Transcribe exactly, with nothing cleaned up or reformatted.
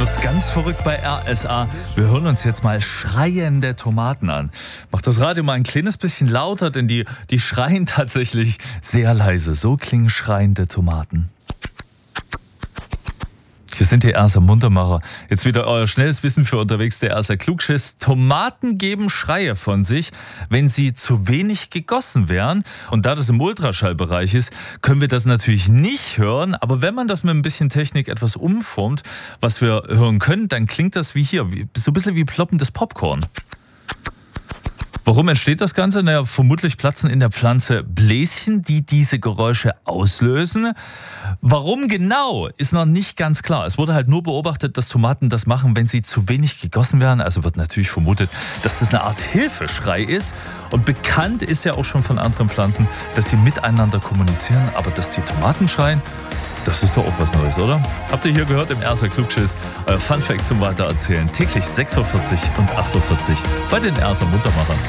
wird's ganz verrückt bei R S A. Wir hören uns jetzt mal schreiende Tomaten an. Macht das Radio mal ein kleines bisschen lauter, denn die, die schreien tatsächlich sehr leise. So klingen schreiende Tomaten. Hier sind die Erster Muntermacher. Jetzt wieder euer schnelles Wissen für unterwegs, der Erster Klugschiss. Tomaten geben Schreie von sich, wenn sie zu wenig gegossen wären. Und da das im Ultraschallbereich ist, können wir das natürlich nicht hören. Aber wenn man das mit ein bisschen Technik etwas umformt, was wir hören können, dann klingt das wie hier, so ein bisschen wie ploppendes Popcorn. Warum entsteht das Ganze? Naja, vermutlich platzen in der Pflanze Bläschen, die diese Geräusche auslösen. Warum genau, ist noch nicht ganz klar. Es wurde halt nur beobachtet, dass Tomaten das machen, wenn sie zu wenig gegossen werden. Also wird natürlich vermutet, dass das eine Art Hilfeschrei ist. Und bekannt ist ja auch schon von anderen Pflanzen, dass sie miteinander kommunizieren. Aber dass die Tomaten schreien, das ist doch auch was Neues, oder? Habt ihr hier gehört im Erster Klugschiss? Euer Funfact zum Weitererzählen. Täglich sechs Uhr vierzig und acht Uhr vierzig bei den Erster Muntermachern.